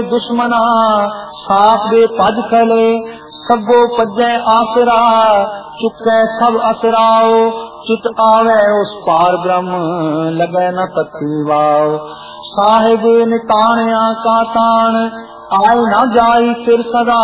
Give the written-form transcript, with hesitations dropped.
दुश्मना साथ दे भज फैले, सगो पजै आसरा चुकै सब असराओ। चित आवे उस पार ब्रह्म लगे न तत्ती वाओ। साहिब निताणिया का ताण आए न जाई फिर सदा,